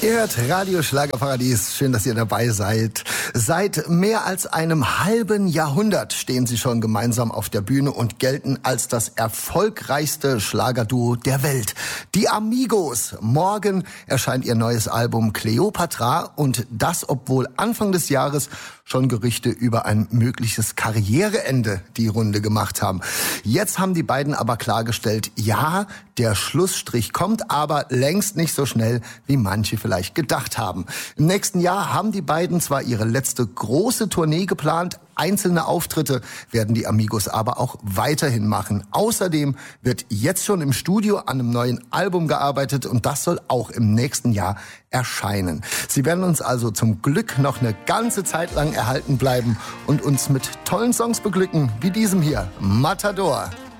Ihr hört Radio Schlagerparadies. Schön, dass ihr dabei seid. Seit mehr als einem halben Jahrhundert stehen sie schon gemeinsam auf der Bühne und gelten als das erfolgreichste Schlagerduo der Welt. Die Amigos. Morgen erscheint ihr neues Album Kleopatra und das, obwohl Anfang des Jahres schon Gerüchte über ein mögliches Karriereende die Runde gemacht haben. Jetzt haben die beiden aber klargestellt, ja, der Schlussstrich kommt, aber längst nicht so schnell, wie manche vielleicht gedacht haben. Im nächsten Jahr haben die beiden zwar ihre letzte große Tournee geplant, einzelne Auftritte werden die Amigos aber auch weiterhin machen. Außerdem wird jetzt schon im Studio an einem neuen Album gearbeitet und das soll auch im nächsten Jahr erscheinen. Sie werden uns also zum Glück noch eine ganze Zeit lang erhalten bleiben und uns mit tollen Songs beglücken, wie diesem hier, Matador.